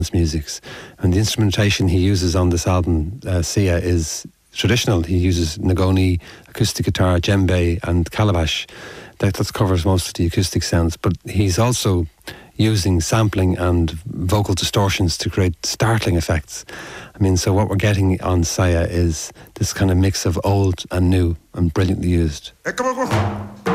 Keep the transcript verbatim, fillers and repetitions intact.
musics. And the instrumentation he uses on this album, uh, Sia, is traditional. He uses Nagoni, acoustic guitar, djembe and calabash. That, that covers most of the acoustic sounds. But he's also using sampling and vocal distortions to create startling effects. I mean, so what we're getting on Sia is this kind of mix of old and new and brilliantly used.